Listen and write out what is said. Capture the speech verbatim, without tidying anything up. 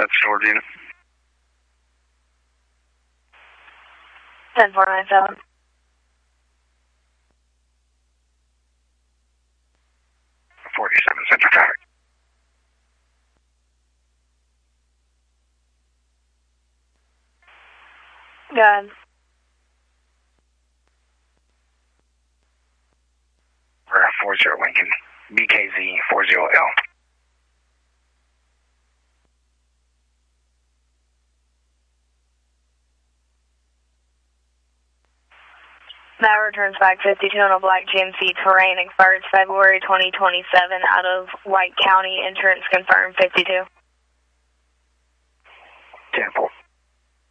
That's storage unit. ten four nine seven. forty-seven Central traffic. Go ahead. We're at four zero Lincoln, B K Z four zero L. That returns back fifty-two on a black G M C Terrain, expires February twenty twenty-seven, out of White County, insurance confirmed fifty-two. ten four.